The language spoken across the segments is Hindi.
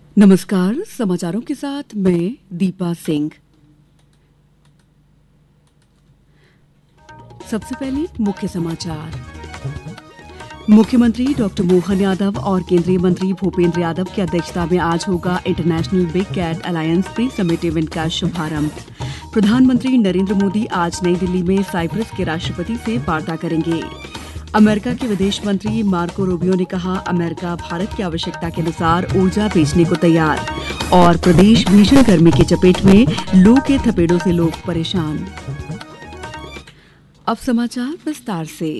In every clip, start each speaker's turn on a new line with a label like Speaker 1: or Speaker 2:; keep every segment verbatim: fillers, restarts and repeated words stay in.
Speaker 1: नमस्कार, समाचारों के साथ मैं दीपा सिंह। सबसे पहले मुख्य समाचार। मुख्यमंत्री डॉक्टर मोहन यादव और केंद्रीय मंत्री भूपेंद्र यादव की अध्यक्षता में आज होगा international big cat alliance pre summit event का शुभारंभ। प्रधानमंत्री नरेंद्र मोदी आज नई दिल्ली में साइप्रस के राष्ट्रपति से वार्ता करेंगे। अमेरिका के विदेश मंत्री मार्को रूबियो ने कहा, अमेरिका भारत की आवश्यकता के अनुसार ऊर्जा बेचने को तैयार। और प्रदेश भीषण गर्मी की चपेट में, लू के थपेड़ों से लोग परेशान। अब समाचार विस्तार से।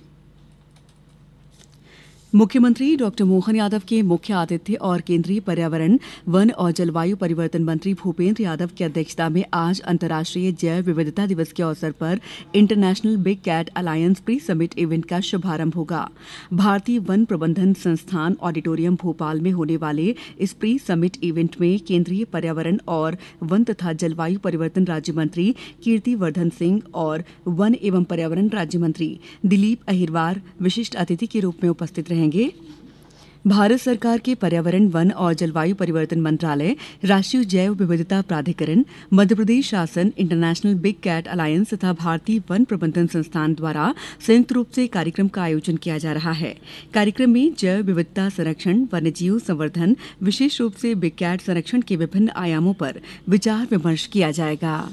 Speaker 1: मुख्यमंत्री डॉक्टर मोहन यादव के मुख्य आतिथ्य और केंद्रीय पर्यावरण, वन और जलवायु परिवर्तन मंत्री भूपेंद्र यादव की अध्यक्षता में आज अंतर्राष्ट्रीय जैव विविधता दिवस के अवसर पर international big cat alliance pre summit event का शुभारंभ होगा। भारतीय वन प्रबंधन संस्थान ऑडिटोरियम भोपाल में होने वाले इस प्री समिट इवेंट में केंद्रीय पर्यावरण और वन तथा जलवायु परिवर्तन राज्य मंत्री कीर्ति वर्धन सिंह और वन एवं पर्यावरण राज्य मंत्री दिलीप अहिरवार विशिष्ट अतिथि के रूप में उपस्थित रहेंगे। भारत सरकार के पर्यावरण, वन और जलवायु परिवर्तन मंत्रालय, राष्ट्रीय जैव विविधता प्राधिकरण, मध्य प्रदेश शासन, इंटरनेशनल बिग कैट अलायंस तथा भारतीय वन प्रबंधन संस्थान द्वारा संयुक्त रूप से कार्यक्रम का आयोजन किया जा रहा है। कार्यक्रम में जैव विविधता संरक्षण, वन्यजीव संवर्धन, विशेष रूप से बिग कैट संरक्षण के विभिन्न आयामों पर विचार विमर्श किया जाएगा।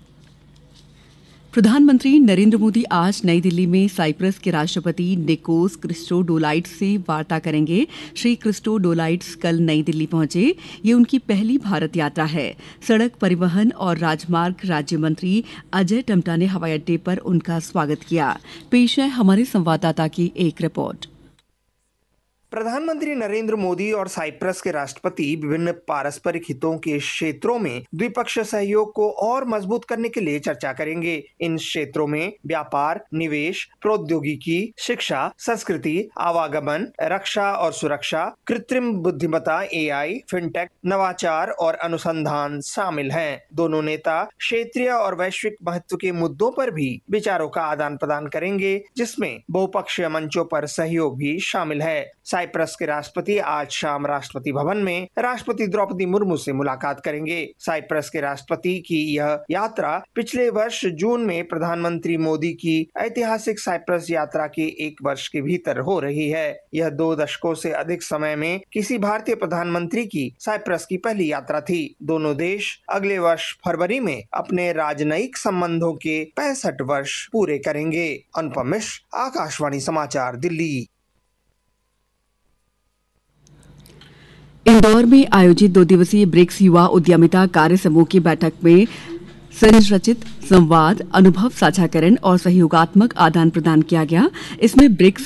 Speaker 1: प्रधानमंत्री नरेंद्र मोदी आज नई दिल्ली में साइप्रस के राष्ट्रपति निकोस क्रिस्टोडोलाइड्स से वार्ता करेंगे। श्री क्रिस्टोडोलाइड्स कल नई दिल्ली पहुंचे। ये उनकी पहली भारत यात्रा है। सड़क परिवहन और राजमार्ग राज्य मंत्री अजय टम्टा ने हवाई अड्डे पर उनका स्वागत किया। पेश है हमारे संवाददाता की एक रिपोर्ट।
Speaker 2: प्रधानमंत्री नरेंद्र मोदी और साइप्रस के राष्ट्रपति विभिन्न पारस्परिक हितों के क्षेत्रों में द्विपक्षीय सहयोग को और मजबूत करने के लिए चर्चा करेंगे। इन क्षेत्रों में व्यापार, निवेश, प्रौद्योगिकी, शिक्षा, संस्कृति, आवागमन, रक्षा और सुरक्षा, कृत्रिम बुद्धिमत्ता, एआई, फिनटेक, नवाचार और अनुसंधान शामिल हैं। दोनों नेता क्षेत्रीय और वैश्विक महत्व के मुद्दों पर भी विचारों का आदान प्रदान करेंगे, जिसमें बहुपक्षीय मंचों पर सहयोग भी शामिल है। साइप्रस के राष्ट्रपति आज शाम राष्ट्रपति भवन में राष्ट्रपति द्रौपदी मुर्मू से मुलाकात करेंगे। साइप्रस के राष्ट्रपति की यह यात्रा पिछले वर्ष जून में प्रधानमंत्री मोदी की ऐतिहासिक साइप्रस यात्रा के एक वर्ष के भीतर हो रही है। यह दो दशकों से अधिक समय में किसी भारतीय प्रधानमंत्री की साइप्रस की पहली यात्रा थी। दोनों देश अगले वर्ष फरवरी में अपने राजनयिक संबंधों के पैंसठ वर्ष पूरे करेंगे। अनुपम मिश्र, आकाशवाणी समाचार, दिल्ली।
Speaker 1: इंदौर में आयोजित दो दिवसीय ब्रिक्स युवा उद्यमिता कार्य समूह की बैठक में संरचित संवाद, अनुभव साझाकरण और सहयोगात्मक आदान प्रदान किया गया। इसमें ब्रिक्स